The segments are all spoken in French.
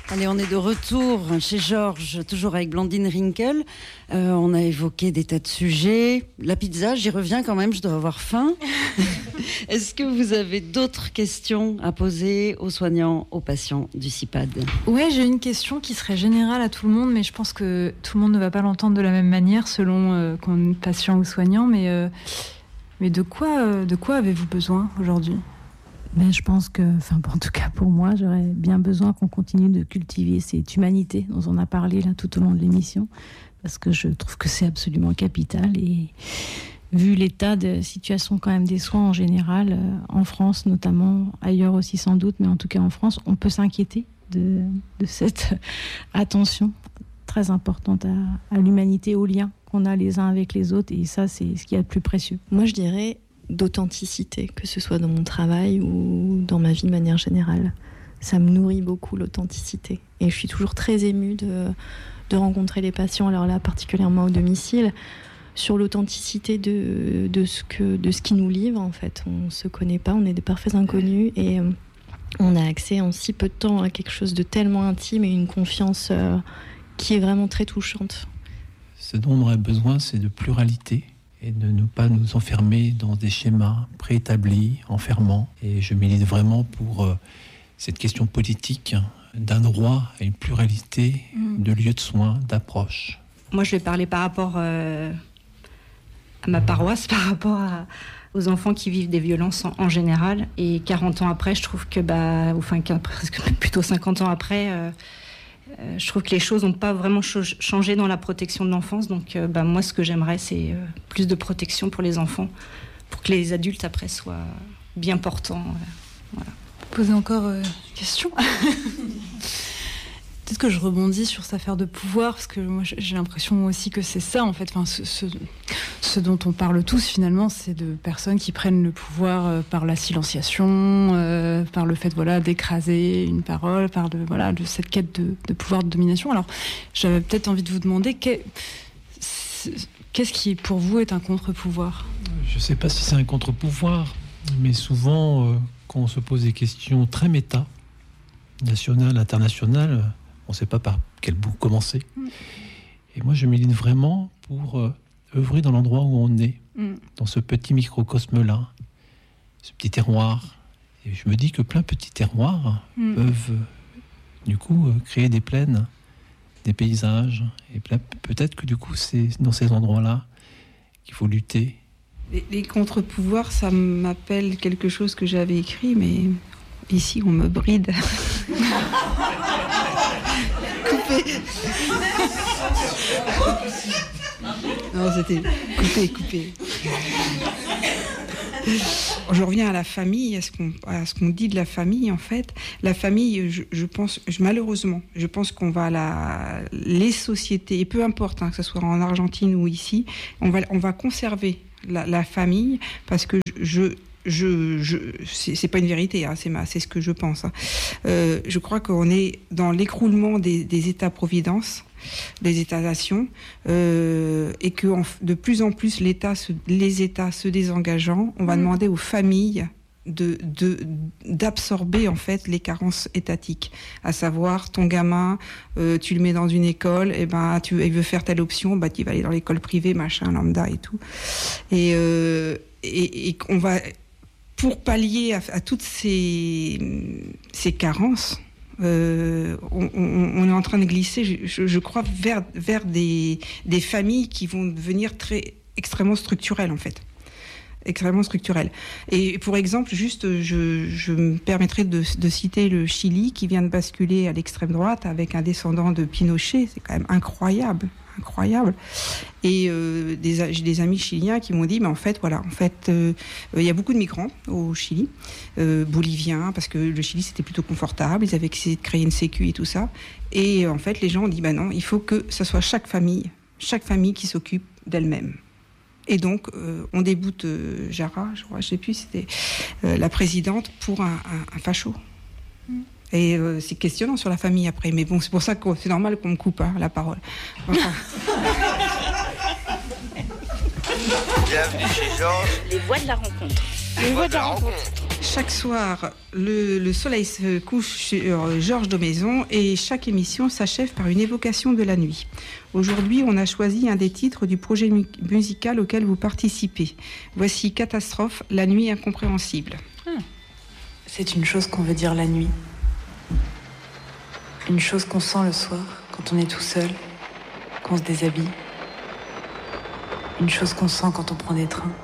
Allez, on est de retour chez Georges, toujours avec Blandine Rinkel. On a évoqué des tas de sujets. La pizza, j'y reviens quand même, je dois avoir faim. Est-ce que vous avez d'autres questions à poser aux soignants, aux patients du CIPAD ? Ouais, j'ai une question qui serait générale à tout le monde, mais je pense que tout le monde ne va pas l'entendre de la même manière selon qu'on est patient ou soignant. Mais de quoi avez-vous besoin aujourd'hui ? Ben, je pense que, en tout cas pour moi, j'aurais bien besoin qu'on continue de cultiver cette humanité dont on a parlé là tout au long de l'émission, parce que je trouve que c'est absolument capital. Et vu l'état de situation quand même des soins en général, en France notamment, ailleurs aussi sans doute, mais en tout cas en France, on peut s'inquiéter de cette attention très importante à l'humanité, aux liens qu'on a les uns avec les autres, et ça c'est ce qu'il y a de plus précieux. Moi je dirais d'authenticité, que ce soit dans mon travail ou dans ma vie de manière générale. Ça me nourrit beaucoup, l'authenticité. Et je suis toujours très émue de rencontrer les patients, alors là particulièrement au domicile, sur l'authenticité de ce qui nous livre en fait. On ne se connaît pas, on est des parfaits inconnus et on a accès en si peu de temps à quelque chose de tellement intime et une confiance qui est vraiment très touchante. Ce dont on aurait besoin, c'est de pluralité et de ne pas nous enfermer dans des schémas préétablis, enfermants. Et je milite vraiment pour cette question politique d'un droit à une pluralité de lieux de soins, d'approches. Moi, je vais parler par rapport à ma paroisse, par rapport aux enfants qui vivent des violences en général. Et 40 ans après, je trouve que, presque plutôt 50 ans après, je trouve que les choses n'ont pas vraiment changé dans la protection de l'enfance. Donc, moi, ce que j'aimerais, c'est plus de protection pour les enfants, pour que les adultes, après, soient bien portants. Voilà. Poser encore une question. Peut-être que je rebondis sur cette affaire de pouvoir, parce que moi, j'ai l'impression aussi que c'est ça, en fait. Enfin, ce dont on parle tous, finalement, c'est de personnes qui prennent le pouvoir par la silenciation, par le fait, d'écraser une parole, de cette quête de pouvoir, de domination. Alors, j'avais peut-être envie de vous demander, qu'est-ce qui, pour vous, est un contre-pouvoir ? Je ne sais pas si c'est un contre-pouvoir, mais souvent, quand on se pose des questions très méta, nationales, internationales, on ne sait pas par quel bout commencer. Et moi, je milite vraiment pour œuvrer dans l'endroit où on est, dans ce petit microcosme-là, ce petit terroir. Et je me dis que plein de petits terroirs peuvent, du coup, créer des plaines, des paysages. Et peut-être que, du coup, c'est dans ces endroits-là qu'il faut lutter. Les contre-pouvoirs, ça m'appelle quelque chose que j'avais écrit, mais ici, on me bride. Coupé. Non, c'était coupé. Je reviens à la famille, à ce qu'on dit de la famille, en fait. La famille, je pense qu'on va les sociétés, et peu importe, que ce soit en Argentine ou ici, on va conserver la famille, parce que c'est pas une vérité, c'est ce que je pense. Je crois qu'on est dans l'écroulement des États-providence, des États-nations, et que de plus en plus les États se désengageant, on va demander aux familles d'absorber en fait les carences étatiques, à savoir ton gamin, tu le mets dans une école, et il veut faire telle option, tu vas aller dans l'école privée, machin, lambda et tout, et qu'on va, pour pallier à toutes ces carences, on est en train de glisser, je crois, vers des familles qui vont devenir extrêmement structurelles, en fait. Extrêmement structurelles. Et pour exemple, juste, je me permettrai de citer le Chili, qui vient de basculer à l'extrême droite avec un descendant de Pinochet. C'est quand même incroyable. Et j'ai des amis chiliens qui m'ont dit, mais en fait, il y a beaucoup de migrants au Chili, boliviens, parce que le Chili c'était plutôt confortable, ils avaient essayé de créer une sécu et tout ça. Et en fait, les gens ont dit, non, il faut que ce soit chaque famille qui s'occupe d'elle-même. Et donc, on déboute Jara, je sais plus, c'était la présidente, pour un facho. Et c'est questionnant sur la famille après. Mais bon, c'est pour ça que c'est normal qu'on me coupe la parole. Enfin. Bienvenue chez Georges. Les voix de la rencontre. Chaque soir, le soleil se couche sur Georges Daumaison et chaque émission s'achève par une évocation de la nuit. Aujourd'hui, on a choisi un des titres du projet musical auquel vous participez. Voici Catastrophe, la nuit incompréhensible. C'est une chose qu'on veut dire la nuit. Une chose qu'on sent le soir, quand on est tout seul, qu'on se déshabille. Une chose qu'on sent quand on prend des trains.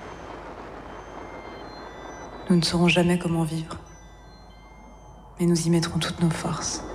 Nous ne saurons jamais comment vivre, mais nous y mettrons toutes nos forces.